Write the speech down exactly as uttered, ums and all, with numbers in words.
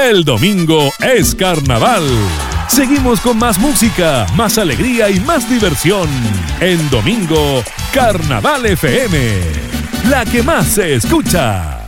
El domingo es carnaval. Seguimos con más música, más alegría y más diversión. En Domingo Carnaval F M, la que más se escucha.